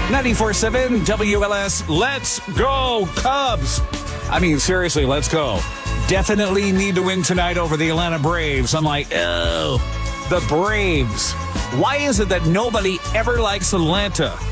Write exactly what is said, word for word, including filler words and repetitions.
ninety-four point seven W L S, let's go, Cubs. I mean, seriously, let's go. Definitely need to win tonight over the Atlanta Braves. I'm like, oh, the Braves. Why is it that nobody ever likes Atlanta?